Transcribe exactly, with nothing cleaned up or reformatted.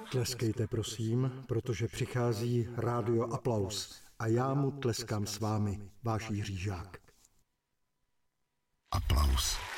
Tleskejte prosím, protože přichází Rádio Aplaus a já mu tleskám s vámi, váš Jiří Žák. Aplaus.